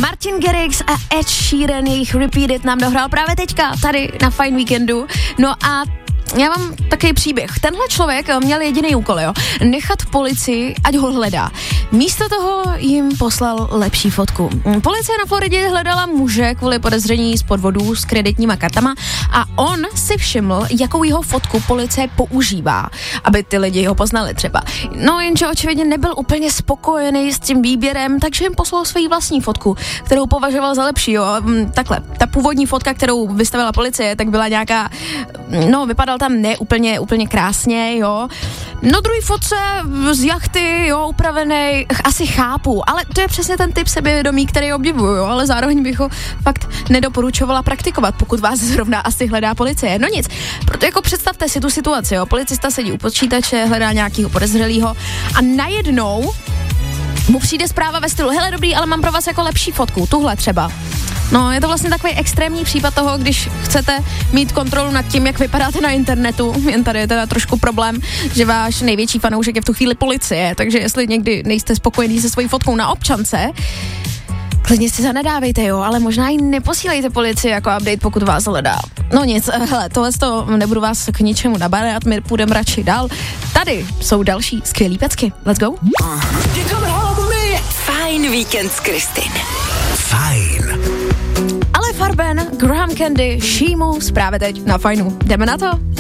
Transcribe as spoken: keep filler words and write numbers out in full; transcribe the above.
Martin Garrix a Ed Sheeran, jejich Repeat It nám dohrál právě teďka tady na Fine Weekendu. No a já mám takový příběh. Tenhle člověk měl jediný úkol, jo. Nechat policii, ať ho hledá. Místo toho jim poslal lepší fotku. Policie na Floridě hledala muže kvůli podezření z podvodů s kreditníma kartama a on si všiml, jakou jeho fotku policie používá, aby ty lidi ho poznali třeba. No jenže očividně nebyl úplně spokojený s tím výběrem, takže jim poslal svoji vlastní fotku, kterou považoval za lepší, jo. Takhle, ta původní fotka, kterou vystavila policie, tak byla nějaká, no vypadal tam ne úplně, úplně krásně, jo. No druhý fotce z jachty, jo, upravený, asi chápu, ale to je přesně ten typ sebevědomí, který obdivuju, jo, ale zároveň bych ho fakt nedoporučovala praktikovat, pokud vás zrovna asi hledá policie. No nic, proto jako představte si tu situaci, jo, policista sedí u počítače, hledá nějakýho podezřelýho a najednou mu přijde zpráva ve stylu, hele dobrý, ale mám pro vás jako lepší fotku, tuhle třeba. No, je to vlastně takový extrémní případ toho, když chcete mít kontrolu nad tím, jak vypadáte na internetu. Jen tady je teda trošku problém, že váš největší fanoušek je v tu chvíli policie, takže jestli někdy nejste spokojení se svojí fotkou na občance, klidně si zanedávejte, jo, ale možná i neposílejte policii jako update, pokud vás hledá. No nic, hele, tohle to nebudu vás k ničemu nabádat, my půjdeme radši dál. Tady jsou další skvělý pecky. Let's go. Fajn víkend s Kristin. Fajn. Ale Farben, Graham Candy, She Moves právě teď na Fajnu. Jdeme na to?